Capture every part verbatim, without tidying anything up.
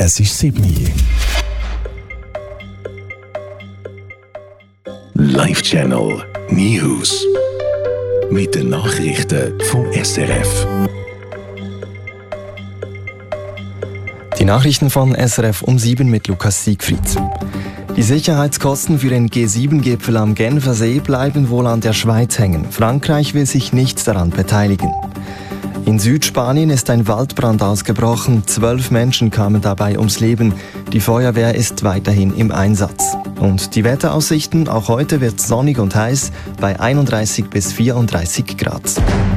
Es ist sieben Uhr. Live-Channel News. Mit den Nachrichten vom S R F. Die Nachrichten von S R F um sieben mit Lukas Siegfried. Die Sicherheitskosten für den G sieben Gipfel am Genfer See bleiben wohl an der Schweiz hängen. Frankreich will sich nicht daran beteiligen. In Südspanien ist ein Waldbrand ausgebrochen. Zwölf Menschen kamen dabei ums Leben. Die Feuerwehr ist weiterhin im Einsatz. Und die Wetteraussichten: Auch heute wird es sonnig und heiß bei einunddreißig bis vierunddreißig Grad.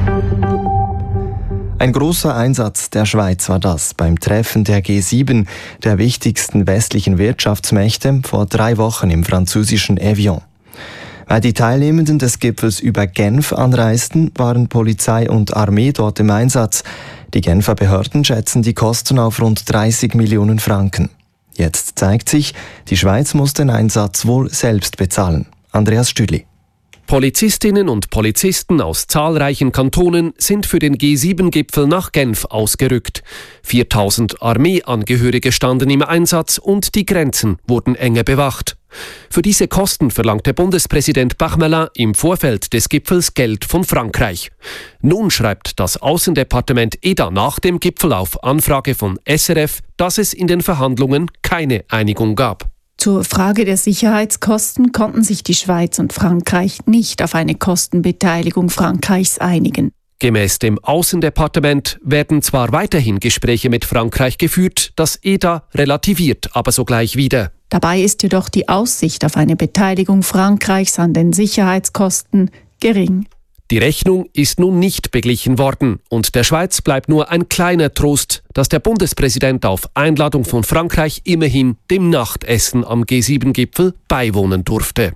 Ein großer Einsatz der Schweiz war das beim Treffen der G sieben, der wichtigsten westlichen Wirtschaftsmächte, vor drei Wochen im französischen Evian. Weil die Teilnehmenden des Gipfels über Genf anreisten, waren Polizei und Armee dort im Einsatz. Die Genfer Behörden schätzen die Kosten auf rund dreißig Millionen Franken. Jetzt zeigt sich, die Schweiz muss den Einsatz wohl selbst bezahlen. Andreas Stüdli. Polizistinnen und Polizisten aus zahlreichen Kantonen sind für den G sieben Gipfel nach Genf ausgerückt. viertausend Armeeangehörige standen im Einsatz und die Grenzen wurden enge bewacht. Für diese Kosten verlangte Bundespräsident Bachmelin im Vorfeld des Gipfels Geld von Frankreich. Nun schreibt das Außendepartement E D A nach dem Gipfel auf Anfrage von S R F, dass es in den Verhandlungen keine Einigung gab. Zur Frage der Sicherheitskosten konnten sich die Schweiz und Frankreich nicht auf eine Kostenbeteiligung Frankreichs einigen. Gemäß dem Außendepartement werden zwar weiterhin Gespräche mit Frankreich geführt, das E D A relativiert aber sogleich wieder. Dabei ist jedoch die Aussicht auf eine Beteiligung Frankreichs an den Sicherheitskosten gering. Die Rechnung ist nun nicht beglichen worden und der Schweiz bleibt nur ein kleiner Trost, dass der Bundespräsident auf Einladung von Frankreich immerhin dem Nachtessen am G sieben Gipfel beiwohnen durfte.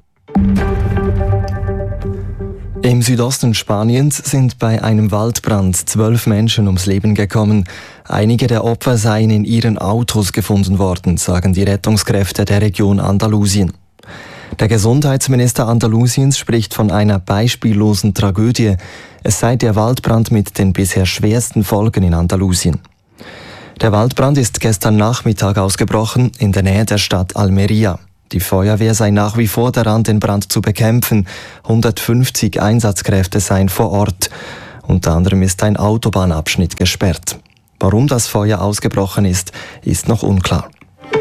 Im Südosten Spaniens sind bei einem Waldbrand zwölf Menschen ums Leben gekommen. Einige der Opfer seien in ihren Autos gefunden worden, sagen die Rettungskräfte der Region Andalusien. Der Gesundheitsminister Andalusiens spricht von einer beispiellosen Tragödie. Es sei der Waldbrand mit den bisher schwersten Folgen in Andalusien. Der Waldbrand ist gestern Nachmittag ausgebrochen in der Nähe der Stadt Almería. Die Feuerwehr sei nach wie vor daran, den Brand zu bekämpfen. hundertfünfzig Einsatzkräfte seien vor Ort. Unter anderem ist ein Autobahnabschnitt gesperrt. Warum das Feuer ausgebrochen ist, ist noch unklar.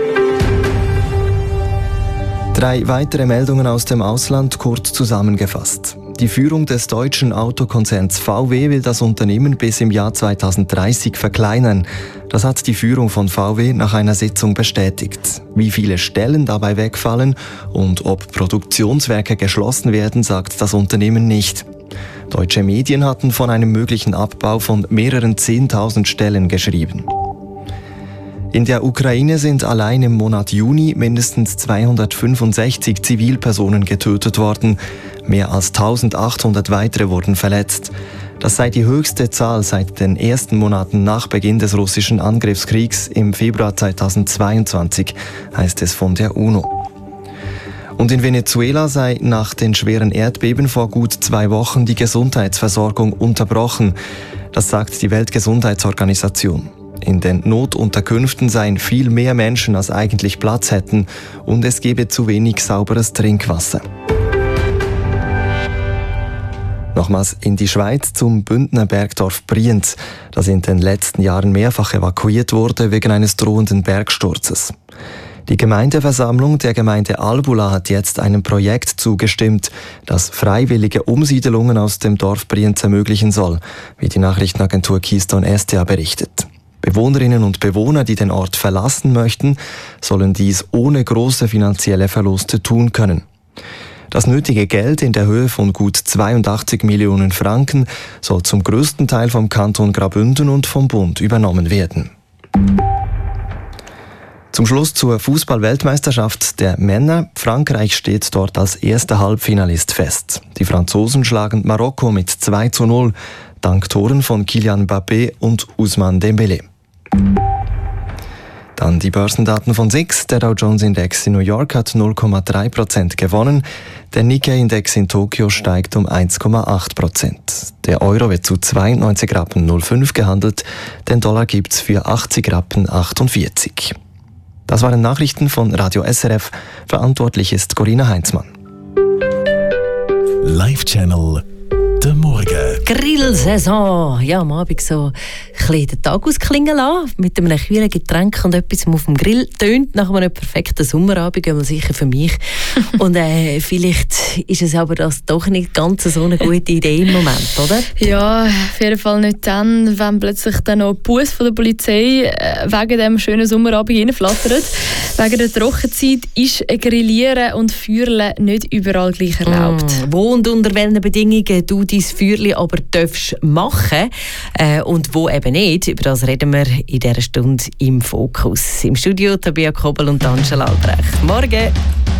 Drei weitere Meldungen aus dem Ausland, kurz zusammengefasst. Die Führung des deutschen Autokonzerns V W will das Unternehmen bis im Jahr zweitausenddreißig verkleinern. Das hat die Führung von V W nach einer Sitzung bestätigt. Wie viele Stellen dabei wegfallen und ob Produktionswerke geschlossen werden, sagt das Unternehmen nicht. Deutsche Medien hatten von einem möglichen Abbau von mehreren zehntausend Stellen geschrieben. In der Ukraine sind allein im Monat Juni mindestens zweihundertfünfundsechzig Zivilpersonen getötet worden. Mehr als eintausendachthundert weitere wurden verletzt. Das sei die höchste Zahl seit den ersten Monaten nach Beginn des russischen Angriffskriegs im Februar zweitausendzweiundzwanzig, heißt es von der UNO. Und in Venezuela sei nach den schweren Erdbeben vor gut zwei Wochen die Gesundheitsversorgung unterbrochen. Das sagt die Weltgesundheitsorganisation. In den Notunterkünften seien viel mehr Menschen, als eigentlich Platz hätten, und es gebe zu wenig sauberes Trinkwasser. Nochmals in die Schweiz zum Bündner Bergdorf Brienz, das in den letzten Jahren mehrfach evakuiert wurde wegen eines drohenden Bergsturzes. Die Gemeindeversammlung der Gemeinde Albula hat jetzt einem Projekt zugestimmt, das freiwillige Umsiedelungen aus dem Dorf Brienz ermöglichen soll, wie die Nachrichtenagentur Keystone S T A berichtet. Bewohnerinnen und Bewohner, die den Ort verlassen möchten, sollen dies ohne große finanzielle Verluste tun können. Das nötige Geld in der Höhe von gut zweiundachtzig Millionen Franken soll zum größten Teil vom Kanton Graubünden und vom Bund übernommen werden. Zum Schluss zur Fußball-Weltmeisterschaft der Männer. Frankreich steht dort als erster Halbfinalist fest. Die Franzosen schlagen Marokko mit zwei zu null, dank Toren von Kylian Mbappé und Ousmane Dembélé. Dann die Börsendaten von S I X. Der Dow Jones Index in New York hat null Komma drei Prozent gewonnen. Der Nikkei-Index in Tokio steigt um eins Komma acht Prozent. Der Euro wird zu zweiundneunzig Rappen null Komma fünf gehandelt. Den Dollar gibt's für achtzig Rappen achtundvierzig. Das waren Nachrichten von Radio S R F. Verantwortlich ist Corinna Heinzmann. Live-Channel der Morgen. Grillsaison. Ja, am Abend so ein bisschen den Tag ausklingen lassen, mit einem kühlen Getränk und etwas auf dem Grill. Tönt nach einem perfekten Sommerabend, einmal sicher für mich. Und äh, vielleicht ist es aber das doch nicht ganz so eine gute Idee im Moment, oder? Ja, auf jeden Fall nicht dann, wenn plötzlich dann noch Bus von der Polizei äh, wegen dem schönen Sommerabend reinflattert. Wegen der Trockenzeit ist Grillieren und Feuerle nicht überall gleich erlaubt. Mm, wo und unter welchen Bedingungen du dein Feuerli aber darfst machen äh, und wo eben nicht, über das reden wir in dieser Stunde im Fokus. Im Studio Tabea Kobel und Angela Albrecht. Morgen!